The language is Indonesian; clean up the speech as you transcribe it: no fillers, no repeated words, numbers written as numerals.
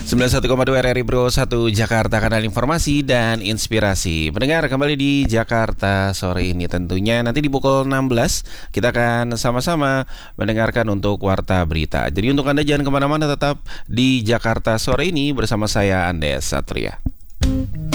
91,2 RRI Bro 1 Jakarta, kanal informasi dan inspirasi. Mendengar kembali di Jakarta sore ini, tentunya nanti di pukul 16 kita akan sama-sama mendengarkan untuk Warta Berita. Jadi untuk Anda jangan kemana-mana, tetap di Jakarta sore ini bersama saya, Andes Satria.